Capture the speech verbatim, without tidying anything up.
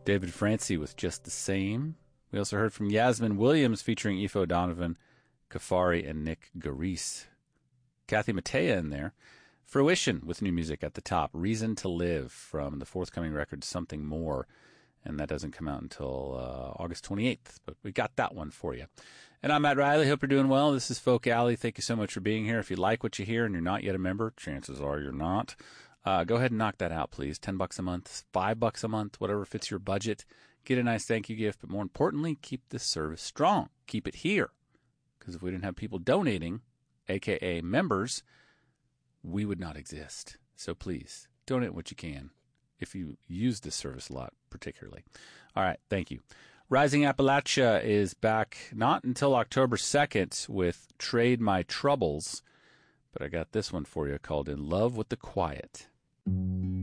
David Francie with Just the Same. We also heard from Yasmin Williams featuring Ifo Donovan, Kafari, and Nick Garise. Kathy Mattea in there. Fruition with new music at the top. Reason to Live from the forthcoming record Something More. And that doesn't come out until uh, August twenty-eighth. But we got that one for you. And I'm Matt Riley. Hope you're doing well. This is Folk Alley. Thank you so much for being here. If you like what you hear and you're not yet a member, chances are you're not. Uh, go ahead and knock that out, please. Ten bucks a month, five bucks a month, whatever fits your budget. Get a nice thank you gift. But more importantly, keep this service strong. Keep it here. Because if we didn't have people donating, a k a members, we would not exist. So please, donate what you can. If you use this service a lot, particularly. All right, thank you. Rising Appalachia is back not until October second with Trade My Troubles, but I got this one for you called In Love with the Quiet.